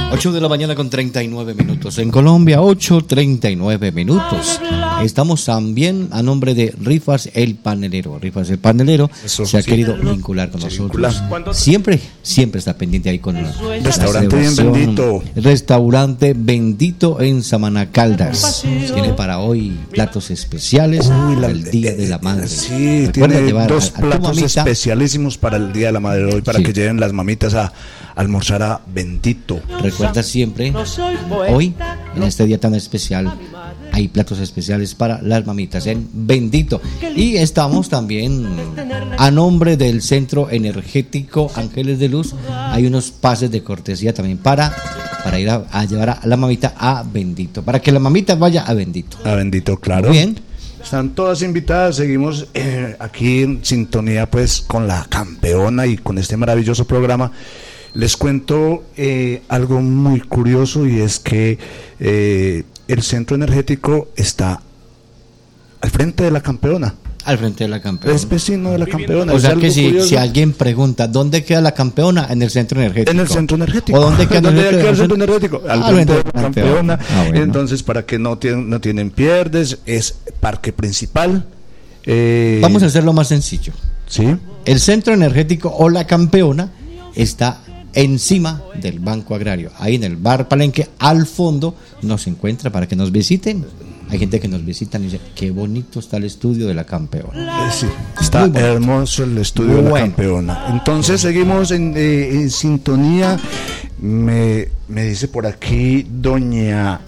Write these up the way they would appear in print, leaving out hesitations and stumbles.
8 de la mañana con 39 minutos. En Colombia, 8:39 minutos. Estamos también a nombre de Rifas el Panelero. Rifas el Panelero se ha querido vincular con nosotros. Siempre está pendiente ahí con Restaurante Bien Bendito. Restaurante Bendito en Samaná Caldas. Tiene para hoy platos especiales para el Día de la Madre. Sí, tiene dos platos especialísimos para el Día de la Madre hoy, para que lleven las mamitas a almorzar a Bendito. Recuerda siempre, hoy, en este día tan especial, hay platos especiales para las mamitas en Bendito. Y estamos también a nombre del Centro Energético Ángeles de Luz. Hay unos pases de cortesía también para ir a llevar a la mamita a Bendito, para que la mamita vaya a Bendito. A Bendito, claro. Muy bien. Están todas invitadas, seguimos aquí en sintonía pues con la campeona y con este maravilloso programa. Les cuento algo muy curioso, y es que el centro energético está al frente de la campeona. Al frente de la campeona. Es vecino de la campeona. O sea que si alguien pregunta, ¿dónde queda la campeona? En el centro energético. En el centro energético. ¿O dónde queda el centro energético? Al frente de la campeona. Bueno. Entonces, para que no tienen pierdes, es parque principal. Vamos a hacerlo más sencillo. ¿Sí? El centro energético o la campeona está encima del Banco Agrario, ahí en el Bar Palenque, al fondo nos encuentra para que nos visiten. Hay gente que nos visita y dice, qué bonito está el estudio de la campeona. Sí, está hermoso el estudio de la campeona. Entonces seguimos en sintonía. Me dice por aquí doña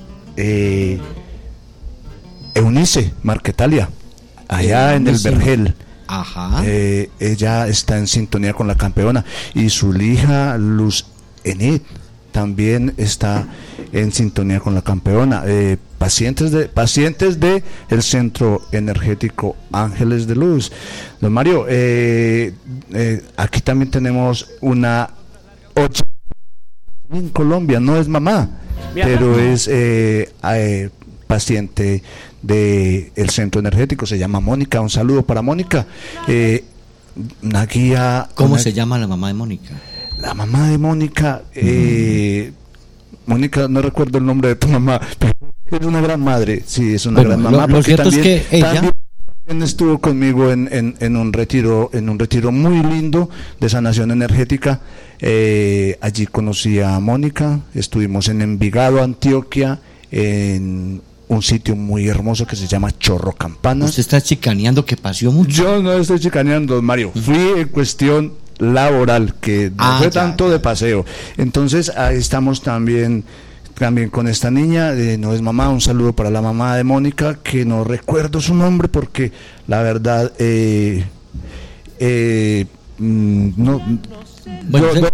Eunice Marquetalia, allá en el Vergel. Ajá. Ella está en sintonía con la campeona, y su hija Luz Enid también está en sintonía con la campeona. Pacientes de el Centro Energético Ángeles de Luz. Don Mario, aquí también tenemos una 8 en Colombia, no es mamá, pero es paciente de el centro energético, se llama Mónica. Un saludo para Mónica. Una guía. ¿Cómo se llama la mamá de Mónica? La mamá de Mónica, Mónica, no recuerdo el nombre de tu mamá, pero es una gran madre. Sí, es una gran mamá. Lo cierto también, es que ella también estuvo conmigo en un retiro muy lindo de sanación energética. Allí conocí a Mónica. Estuvimos en Envigado, Antioquia, en un sitio muy hermoso que se llama Chorro Campanas. ¿Usted está chicaneando que paseó mucho? Yo no estoy chicaneando, Mario. Fui en cuestión laboral, que no fue tanto de paseo. Entonces ahí estamos también con esta niña, no es mamá. Un saludo para la mamá de Mónica, que no recuerdo su nombre porque la verdad no. Bueno,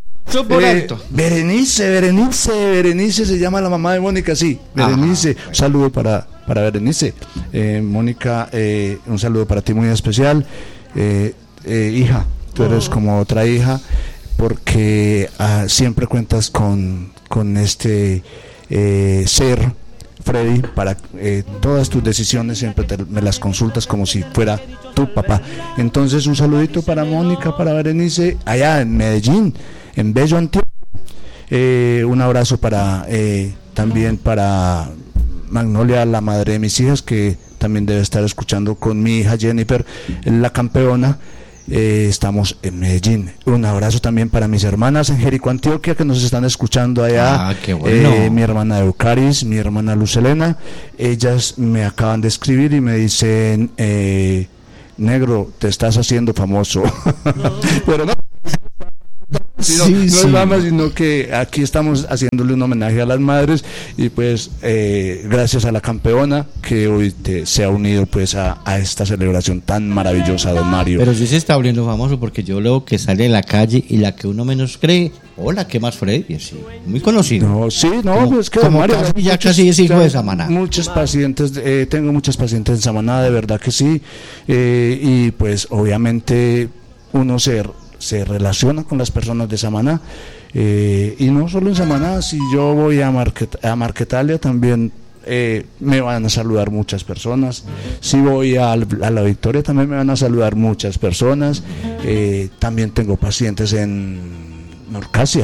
Berenice se llama la mamá de Mónica, sí, Berenice. Un saludo para Berenice. Mónica, un saludo para ti muy especial. Hija, tú eres como otra hija, porque siempre cuentas con este ser, Freddy, para todas tus decisiones siempre me las consultas como si fuera tu papá. Entonces un saludito para Mónica, para Berenice, allá en Medellín, en Bello Antioquia. Un abrazo también para Magnolia, la madre de mis hijas, que también debe estar escuchando con mi hija Jennifer, la campeona. Estamos en Medellín. Un abrazo también para mis hermanas en Jericó, Antioquia, que nos están escuchando allá. Qué bueno. Mi hermana Eucaris, mi hermana Lucelena. Ellas me acaban de escribir y me dicen, negro, te estás haciendo famoso. Pero no. No es mamá, sino que aquí estamos haciéndole un homenaje a las madres, y pues gracias a la campeona que hoy se ha unido pues a esta celebración tan maravillosa, don Mario. Pero sí se está volviendo famoso, porque yo luego que sale en la calle y la que uno menos cree, hola, ¿qué más Freddy? Sí, muy conocido. Es que don Mario, casi es hijo de Samaná. Muchos pacientes, tengo muchos pacientes en Samaná, de verdad que sí, y pues obviamente uno se relaciona con las personas de Samaná, y no solo en Samaná. Si yo voy a Marquetalia también me van a saludar muchas personas. Si voy a la Victoria también me van a saludar muchas personas. También tengo pacientes en Norcasia,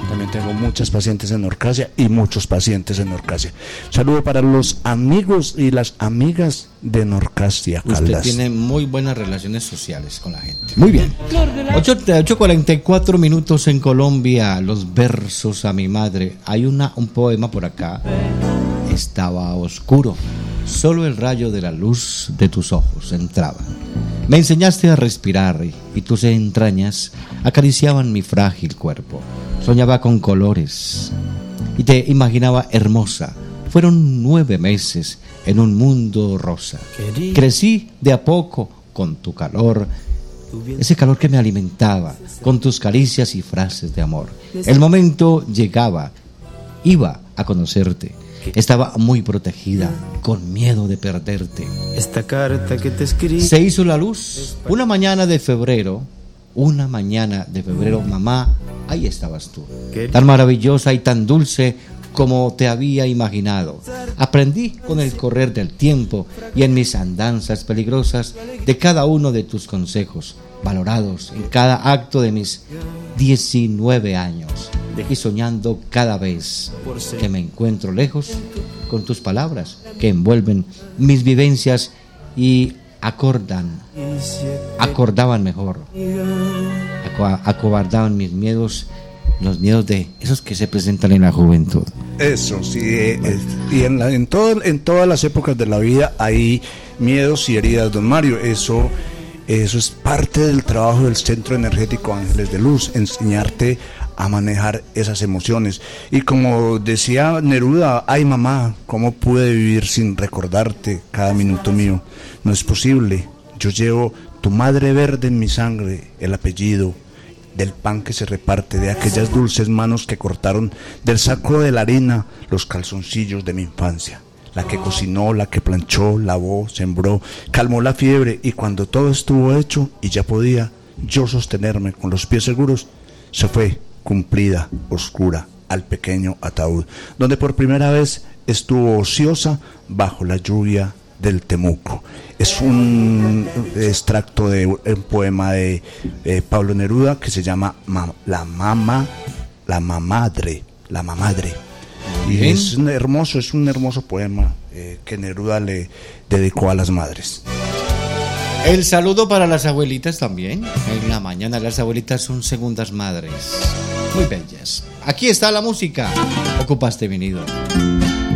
También tengo muchas pacientes en Norcasia y muchos pacientes en Norcasia. Saludo para los amigos y las amigas de Norcasia, Caldas. Usted tiene muy buenas relaciones sociales con la gente. Muy bien. 8:44 minutos en Colombia. Los versos a mi madre. Hay un poema por acá. Estaba oscuro. Solo el rayo de la luz de tus ojos entraba. Me enseñaste a respirar y tus entrañas acariciaban mi frágil cuerpo. Soñaba con colores y te imaginaba hermosa. Fueron 9 meses en un mundo rosa. Crecí de a poco con tu calor, ese calor que me alimentaba, con tus caricias y frases de amor. El momento llegaba, iba a conocerte. Estaba muy protegida, con miedo de perderte. Esta carta que te escribí. Se hizo la luz. Una mañana de febrero, mamá, ahí estabas tú. Tan maravillosa y tan dulce como te había imaginado. Aprendí con el correr del tiempo y en mis andanzas peligrosas de cada uno de tus consejos, valorados en cada acto de mis 19 años. Y soñando cada vez que me encuentro lejos con tus palabras que envuelven mis vivencias y acordaban mejor, acobardaban mis miedos, los miedos de esos que se presentan en la juventud. Eso sí, y en todas las épocas de la vida hay miedos y heridas, don Mario. Eso es parte del trabajo del Centro Energético Ángeles de Luz, enseñarte a manejar esas emociones. Y como decía Neruda, ay mamá, ¿cómo pude vivir sin recordarte cada minuto mío? No es posible. Yo llevo tu madre verde en mi sangre, el apellido del pan que se reparte, de aquellas dulces manos que cortaron del saco de la harina los calzoncillos de mi infancia. La que cocinó, la que planchó, lavó, sembró, calmó la fiebre, y cuando todo estuvo hecho y ya podía yo sostenerme con los pies seguros, se fue cumplida, oscura, al pequeño ataúd, donde por primera vez estuvo ociosa bajo la lluvia del Temuco. Es un extracto de un poema de Pablo Neruda que se llama La Mamadre. Y es un hermoso poema que Neruda le dedicó a las madres. El saludo para las abuelitas también. En la mañana las abuelitas son segundas madres, muy bellas. Aquí está la música. Ocupaste mi nido.